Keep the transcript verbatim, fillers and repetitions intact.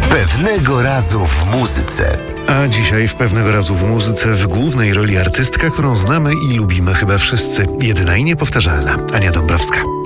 Pewnego razu w muzyce. A dzisiaj w Pewnego razu w muzyce w głównej roli artystka, którą znamy i lubimy chyba wszyscy. Jedyna i niepowtarzalna Ania Dąbrowska.